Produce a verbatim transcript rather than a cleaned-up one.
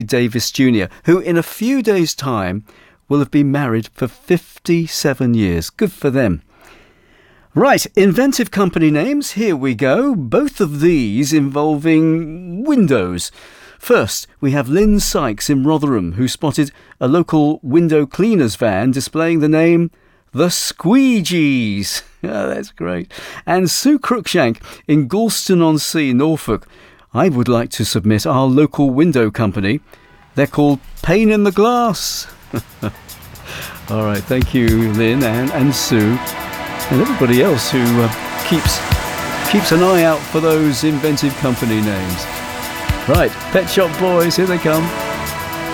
Davis Junior, who in a few days' time will have been married for fifty-seven years. Good for them. Right, inventive company names, here we go. Both of these involving windows. First, we have Lynn Sykes in Rotherham, who spotted a local window cleaners van displaying the name The Squeegees. Oh, that's great. And Sue Cruikshank in Galston-on-Sea, Norfolk. I would like to submit our local window company. They're called Pane in the Glass. All right, thank you, Lynn and, and Sue. And everybody else who uh, keeps keeps an eye out for those inventive company names. Right, Pet Shop Boys, here they come.